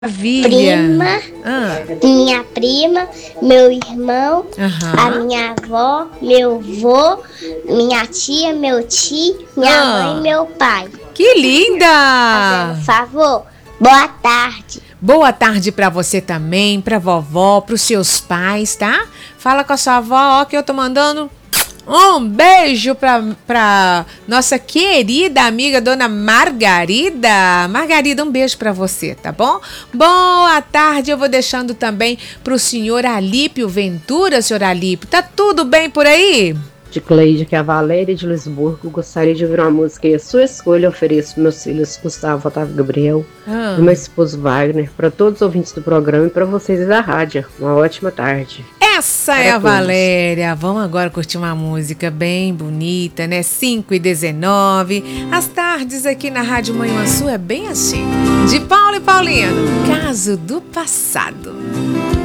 Maravilha. Minha prima, meu irmão, Aham. a minha avó, meu vô, minha tia, meu tio, minha mãe e meu pai. Que linda! Por favor, boa tarde. Boa tarde pra você também, pra vovó, pros seus pais, tá? Fala com a sua avó, ó, que eu tô mandando um beijo pra nossa querida amiga Dona Margarida. Margarida, um beijo pra você, tá bom? Boa tarde, eu vou deixando também pro senhor Alípio Ventura. Senhor Alípio, tá tudo bem por aí? De Cleide, que é a Valéria de Lisburgo. Gostaria de ouvir uma música e a sua escolha. Ofereço para meus filhos Gustavo, Otávio, Gabriel e meu esposo Wagner, para todos os ouvintes do programa e para vocês da rádio. Uma ótima tarde. Essa é a Valéria. Vamos agora curtir uma música bem bonita, né? 5h19. As tardes aqui na Rádio Manhuaçu é bem assim. De Paulo e Paulino, Caso do Passado.